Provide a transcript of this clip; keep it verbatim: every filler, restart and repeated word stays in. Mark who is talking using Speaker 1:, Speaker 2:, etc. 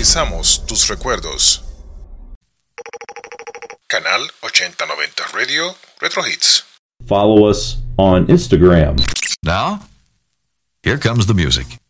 Speaker 1: Revitalizamos tus recuerdos. Canal ochenta noventa Radio Retro Hits.
Speaker 2: Follow us on Instagram.
Speaker 3: Now, here comes the music.